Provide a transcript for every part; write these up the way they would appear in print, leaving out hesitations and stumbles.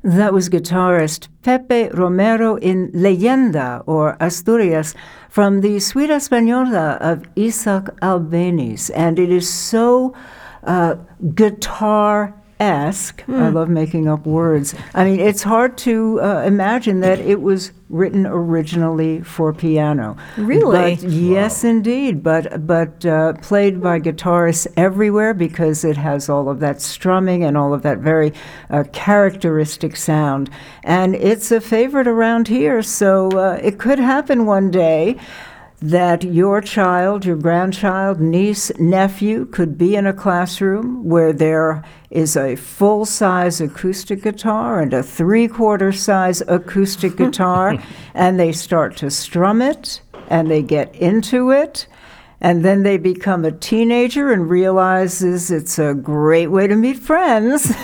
That was guitarist Pepe Romero in Leyenda, or Asturias, from the Suite Española of Isaac Albéniz. And it is so guitar-esque. I love making up words. I mean, it's hard to imagine that it was written originally for piano. Really? But, yes, indeed. But played by guitarists everywhere because it has all of that strumming and all of that very characteristic sound. And it's a favorite around here, so it could happen one day that your child, your grandchild, niece, nephew could be in a classroom where there is a full-size acoustic guitar and a three-quarter-size acoustic guitar, and they start to strum it, and they get into it, and then they become a teenager and realizes it's a great way to meet friends.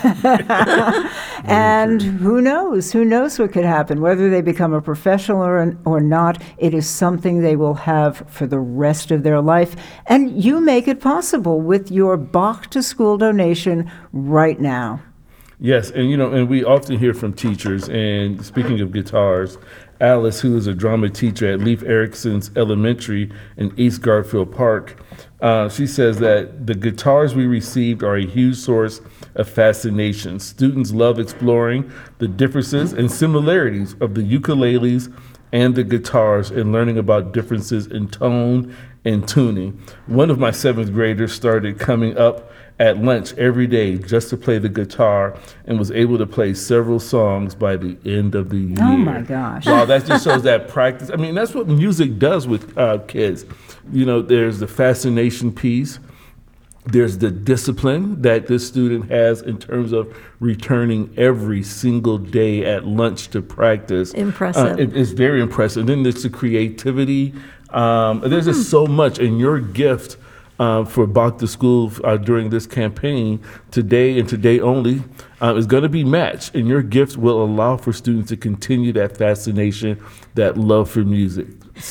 And who knows what could happen, whether they become a professional or not. It is something they will have for the rest of their life. And you make it possible with your Bach to School donation right now. Yes, and we often hear from teachers, and speaking of guitars, Alice, who is a drama teacher at Leif Erickson's Elementary in East Garfield Park, she says that the guitars we received are a huge source of fascination. Students love exploring the differences and similarities of the ukuleles and the guitars and learning about differences in tone and tuning. One of my seventh graders started coming up at lunch every day just to play the guitar and was able to play several songs by the end of the year. Oh my gosh. Wow, that just shows that practice. I mean, that's what music does with kids. There's the fascination piece. There's the discipline that this student has in terms of returning every single day at lunch to practice. Impressive. It's very impressive. Then there's the creativity. There's just so much. And your gift for Bach to School during this campaign today and today only is going to be matched. And your gift will allow for students to continue that fascination, that love for music.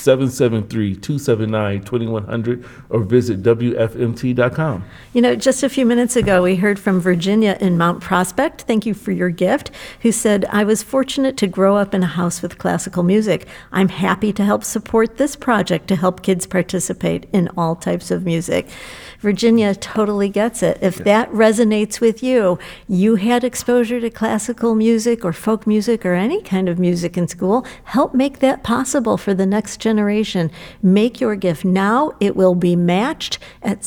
773-279-2100 or visit WFMT.com. Just a few minutes ago, we heard from Virginia in Mount Prospect. Thank you for your gift, who said, I was fortunate to grow up in a house with classical music. I'm happy to help support this project to help kids participate in all types of music. Virginia totally gets it. If that resonates with you, you had exposure to classical music or folk music or any kind of music in school, help make that possible for the next generation. Make your gift now. It will be matched at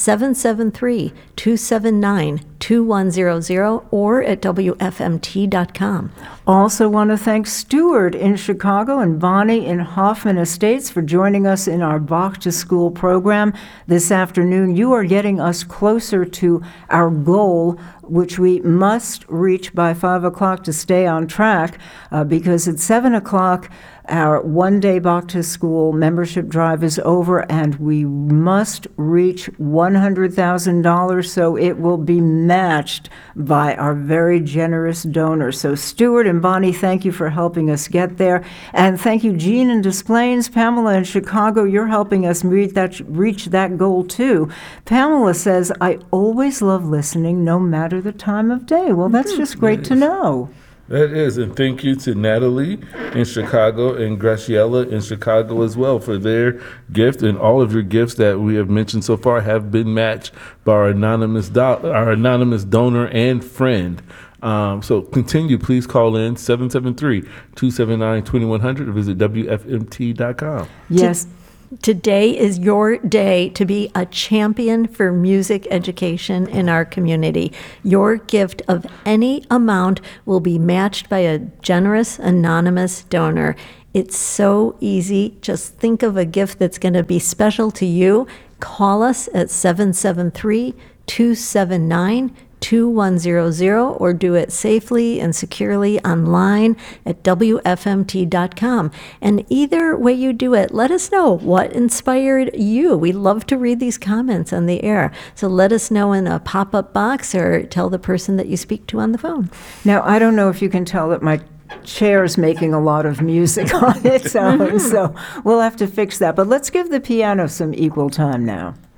773-279-2100 or at WFMT.com. Also want to thank Stuart in Chicago and Bonnie in Hoffman Estates for joining us in our Bach to School program this afternoon. You are getting us closer to our goal, which we must reach by 5 o'clock to stay on track, because at 7 o'clock, our one-day Bach to School membership drive is over, and we must reach $100,000, so it will be matched by our very generous donors. So Stuart and Bonnie, thank you for helping us get there. And thank you, Jean in Des Plaines, Pamela in Chicago. You're helping us reach that goal, too. Pamela says, I always love listening, no matter the time of day. Well, that's just great to know. That is, and thank you to Natalie in Chicago and Graciela in Chicago as well for their gift, and all of your gifts that we have mentioned so far have been matched by our anonymous donor and friend. So continue, please call in 773-279-2100 or visit WFMT.com. Yes. Today is your day to be a champion for music education in our community. Your gift of any amount will be matched by a generous anonymous donor. It's so easy. Just think of a gift that's going to be special to you. Call us at 773-279-2100 or do it safely and securely online at WFMT.com. And either way you do it, let us know what inspired you. We love to read these comments on the air. So let us know in a pop-up box or tell the person that you speak to on the phone. Now, I don't know if you can tell that my chair's making a lot of music on its own, so we'll have to fix that. But let's give the piano some equal time now.